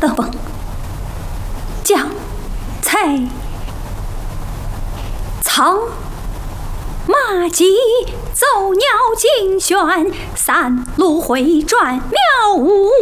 的翁，将才草马疾，走鸟竞选，三路回转，妙无